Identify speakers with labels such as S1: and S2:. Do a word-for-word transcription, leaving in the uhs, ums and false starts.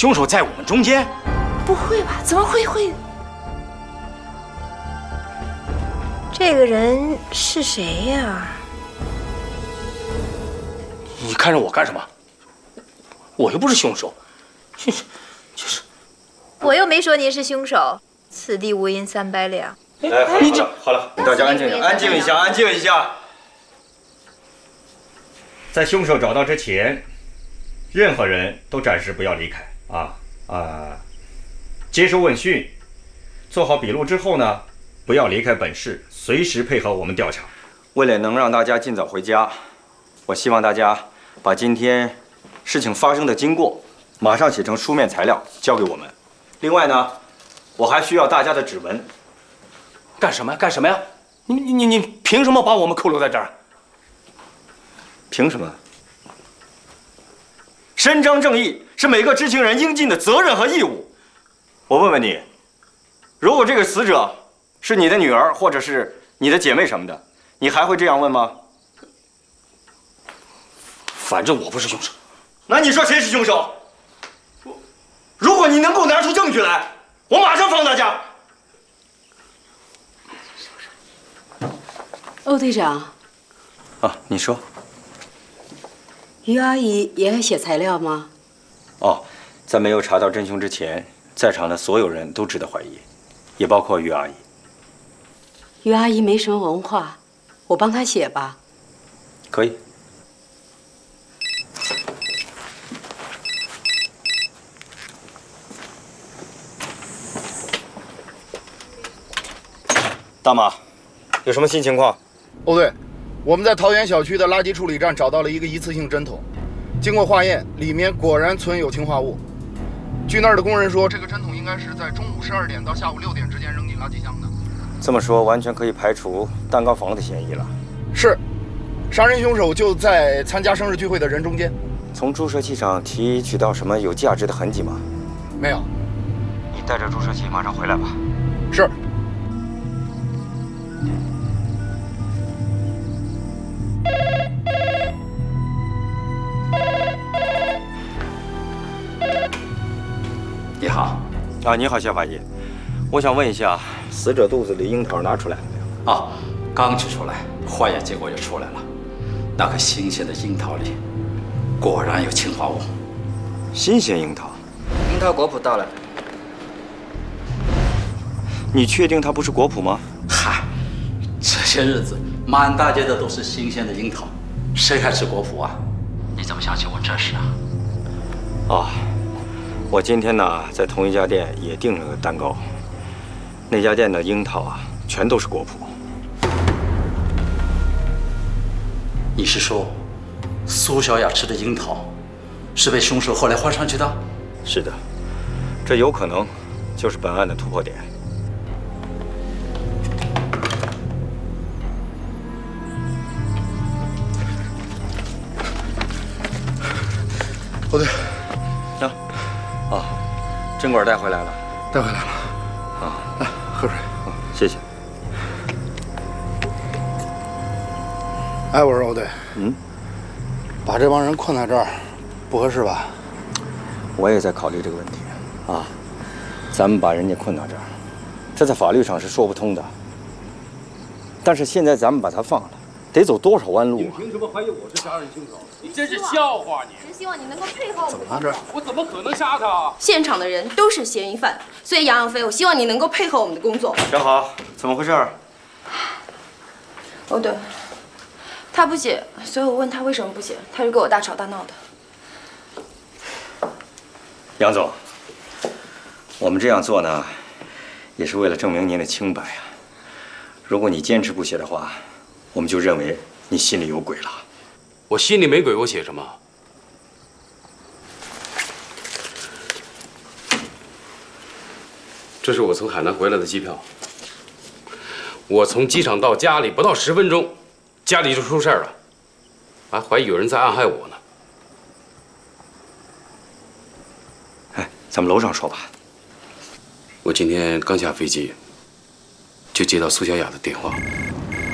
S1: 凶手在我们中间？
S2: 不会吧？怎么会会？这个人是谁呀？
S1: 你看着我干什么？我又不是凶手，就是。
S2: 我又没说您是凶手。此地无银三百两。
S3: 哎，好了好了，大家安静安静一下，安静一下。在凶手找到之前，任何人都暂时不要离开啊啊！接受问讯，做好笔录之后呢，不要离开本市，随时配合我们调查。为了能让大家尽早回家，我希望大家把今天事情发生的经过马上写成书面材料交给我们。另外呢，我还需要大家的指纹。
S1: 干什么？干什么呀？你你你你凭什么把我们扣留在这儿？
S3: 凭什么？伸张正义是每个知情人应尽的责任和义务。我问问你，如果这个死者是你的女儿或者是你的姐妹什么的，你还会这样问吗？
S1: 反正我不是凶手。
S3: 那你说谁是凶手？如果你能够拿出证据来，我马上放大家。
S4: 欧队长。
S3: 啊，你说。
S4: 于阿姨也要写材料吗？
S3: 哦，在没有查到真凶之前，在场的所有人都值得怀疑，也包括于阿姨。
S4: 于阿姨没什么文化，我帮她写吧。
S3: 可以。大马，有什么新情况？
S5: 欧队，我们在桃园小区的垃圾处理站找到了一个一次性针筒，经过化验，里面果然存有氰化物。据那儿的工人说，这个针筒应该是在中午十二点到下午六点之间扔进垃圾箱的。
S3: 这么说，完全可以排除蛋糕房的嫌疑了。
S5: 是，杀人凶手就在参加生日聚会的人中间。
S3: 从注射器上提取到什么有价值的痕迹吗？
S5: 没有。
S3: 你带着注射器马上回来吧。
S5: 是。
S1: 你好，
S3: 啊，你好，夏法医，我想问一下，死者肚子里樱桃拿出来了没有？
S6: 啊，刚取出来，化验结果就出来了，那颗新鲜的樱桃里果然有氰化物。
S3: 新鲜樱桃，
S7: 樱桃果脯到了。
S3: 你确定它不是果脯吗？
S6: 嗨，这些日子满大街的都是新鲜的樱桃，谁还吃果脯啊？你怎么想起我这事啊？
S3: 哦。我今天呢，在同一家店也订了个蛋糕，那家店的樱桃啊，全都是果脯。
S6: 你是说，苏小雅吃的樱桃，是被凶手后来换上去的？
S3: 是的，这有可能就是本案的突破点。
S5: 欧队。
S3: 啊，针管带回来了，
S5: 带回来了。
S3: 啊，
S5: 来喝水。
S3: 啊，谢谢。
S5: 哎，我说欧队，
S3: 嗯，
S5: 把这帮人困在这儿，不合适吧？
S3: 我也在考虑这个问题。啊，咱们把人家困到这儿，这在法律上是说不通的。但是现在咱们把他放了，得走多少弯路啊？
S8: 你凭什么怀疑我是杀人凶手？你真是笑话！你
S9: 只希望你能够配合我们。
S5: 怎么了这？
S8: 我怎么可能杀他？
S9: 现场的人都是嫌疑犯，所以杨永飞，我希望你能够配合我们的工作。
S3: 正好，怎么回事？
S9: 哦对，他不写，所以我问他为什么不写，他就跟我大吵大闹的。
S3: 杨总，我们这样做呢，也是为了证明您的清白啊。如果你坚持不写的话，我们就认为你心里有鬼了。
S8: 我心里没鬼，我写什么？这是我从海南回来的机票。我从机场到家里不到十分钟，家里就出事儿了，还怀疑有人在暗害我呢。
S3: 哎，咱们楼上说吧。
S8: 我今天刚下飞机，就接到苏小雅的电话。